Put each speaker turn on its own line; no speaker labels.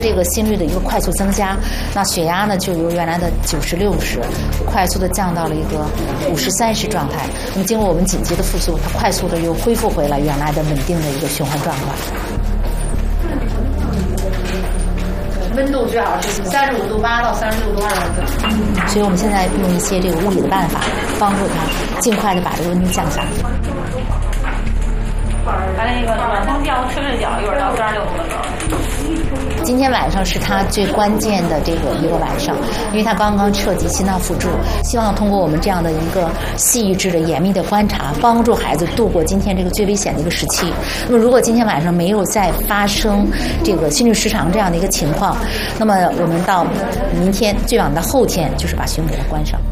这个心率的一个快速增加，那血压呢就由原来的90/60，快速的降到了一个50/30状态。那么经过我们紧急的复苏，它快速的又恢复回了原来的稳定的一个循环状况。温度最好是35度8到36度2。所以我们现在用一些这个物理的办法，帮助它尽快的把这个温度降下来。
把那个暖风调吹着脚，一会儿到36度的时候。
今天晚上是他最关键的这个一个晚上，因为他刚刚涉及心脏复助，希望通过我们这样的一个细致的严密的观察，帮助孩子度过今天这个最危险的一个时期。那么如果今天晚上没有再发生这个心律失常这样的一个情况，那么我们到明天最晚的后天就是把胸给它关上。